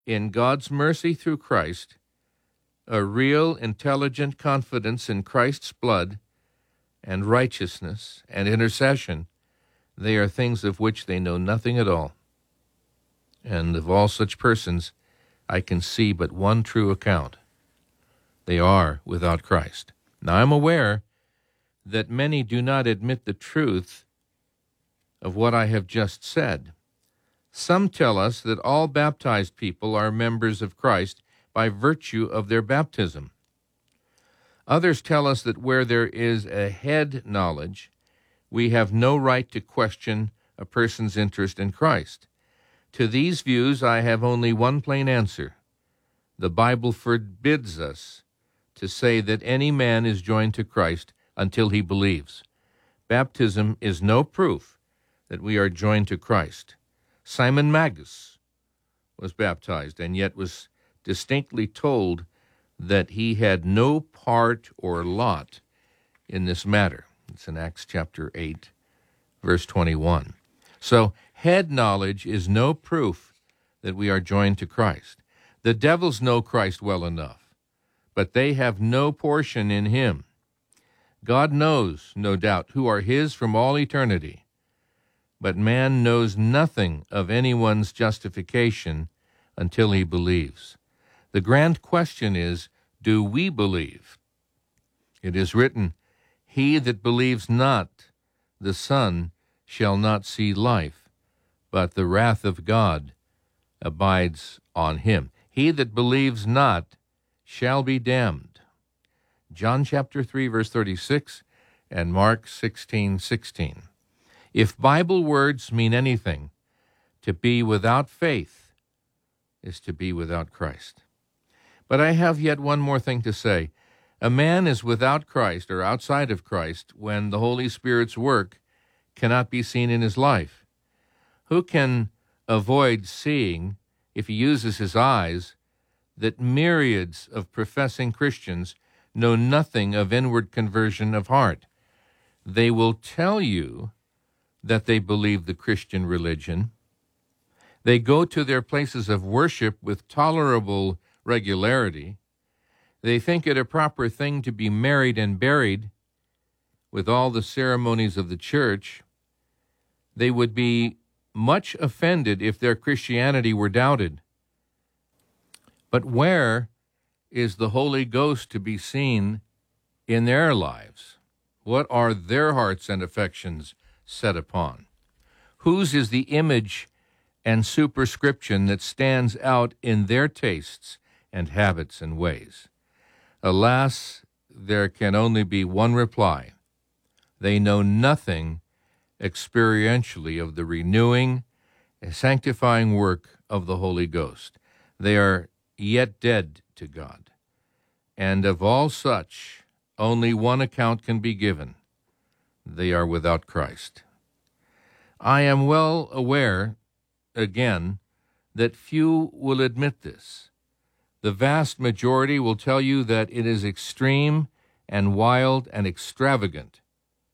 in God's mercy through Christ, a real, intelligent confidence in Christ's blood and righteousness and intercession, they are things of which they know nothing at all. And of all such persons, I can see but one true account. They are without Christ. Now, I'm aware that many do not admit the truth of what I have just said. Some tell us that all baptized people are members of Christ by virtue of their baptism. Others tell us that where there is a head knowledge, we have no right to question a person's interest in Christ. To these views, I have only one plain answer. The Bible forbids us to say that any man is joined to Christ until he believes. Baptism is no proof that we are joined to Christ. Simon Magus was baptized and yet was distinctly told that he had no part or lot in this matter. It's in Acts chapter 8, verse 21. So, head knowledge is no proof that we are joined to Christ. The devils know Christ well enough, but they have no portion in him. God knows, no doubt, who are his from all eternity, but man knows nothing of anyone's justification until he believes. The grand question is, do we believe? It is written, "He that believes not the Son shall not see life, but the wrath of God abides on him. He that believes not shall be damned." John chapter 3, verse 36, and Mark 16:16. If Bible words mean anything, to be without faith is to be without Christ. But I have yet one more thing to say. A man is without Christ or outside of Christ when the Holy Spirit's work cannot be seen in his life. Who can avoid seeing, if he uses his eyes, that myriads of professing Christians know nothing of inward conversion of heart? They will tell you that they believe the Christian religion. They go to their places of worship with tolerable regularity. They think it a proper thing to be married and buried with all the ceremonies of the church. They would be much offended if their Christianity were doubted. But where is the Holy Ghost to be seen in their lives? What are their hearts and affections set upon? Whose is the image and superscription that stands out in their tastes and habits and ways? Alas, there can only be one reply. They know nothing experientially of the renewing and sanctifying work of the Holy Ghost. They are yet dead to God. And of all such, only one account can be given. They are without Christ. I am well aware, again, that few will admit this. The vast majority will tell you that it is extreme and wild and extravagant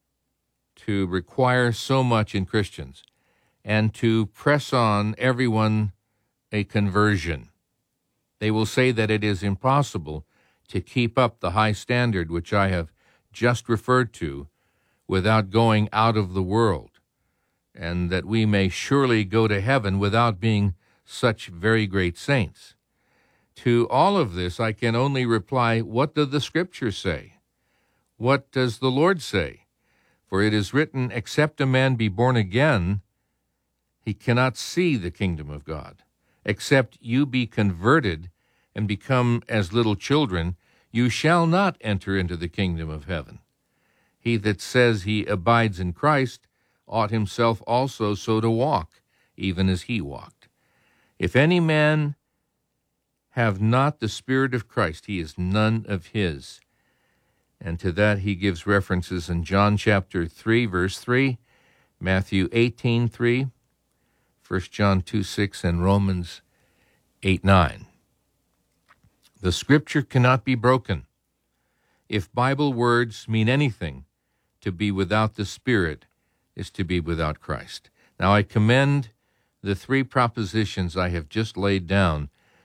to require so much in Christians and to press on everyone a conversion. They will say that it is impossible to keep up the high standard which I have just referred to without going out of the world, and that we may surely go to heaven without being such very great saints. To all of this I can only reply, what do the Scriptures say? What does the Lord say? For it is written, except a man be born again, he cannot see the kingdom of God. Except you be converted and become as little children, you shall not enter into the kingdom of heaven. He that says he abides in Christ ought himself also so to walk, even as he walked. If any man have not the Spirit of Christ, he is none of his. And to that he gives references in John chapter 3, verse 3, Matthew 18:3, 1 John 2:6, and Romans 8:9. The Scripture cannot be broken. If Bible words mean anything, to be without the Spirit is to be without Christ. Now I commend the three propositions I have just laid down